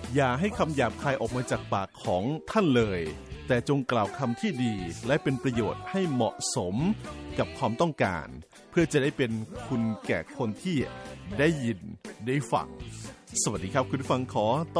อย่าให้คำหยาบคายออกมาจากปากของท่านเลยแต่จงกล่าวคำที่ดีและเป็นประโยชน์ให้เหมาะสมกับความต้องการเพื่อจะได้เป็นคุณแก่คนที่ได้ยินได้ฟังสวัสดีครับคุณผู้ฟังขอ